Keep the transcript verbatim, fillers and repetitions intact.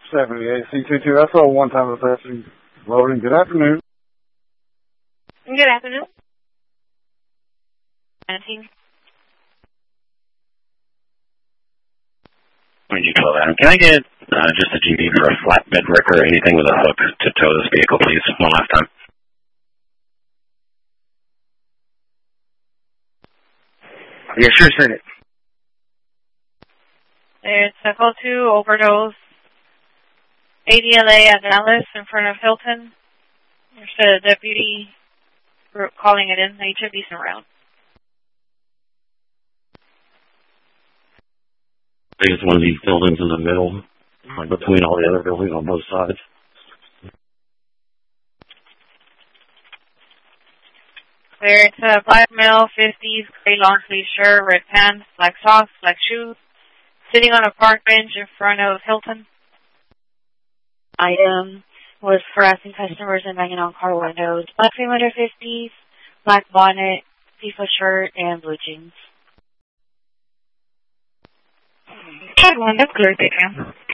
seventy-eight C two two. I saw one time the passing loading. Good afternoon. Good afternoon. nineteen. You twelve Adam. Can I get uh, just a G B for a flatbed wrecker or anything with a hook to tow this vehicle, please? One last time. Yeah, sure, send it. It's a call to overdose. A D L A at Dallas in front of Hilton. There's a deputy group calling it in. They should be around. I think it's one of these buildings in the middle, like between all the other buildings on both sides. There, it's a black male, fifties, gray long sleeve shirt, red pants, black socks, black shoes, sitting on a park bench in front of Hilton. Item was harassing customers and banging on car windows. Black female under fifties, black bonnet, FIFA shirt, and blue jeans. One, that's clear, thank you.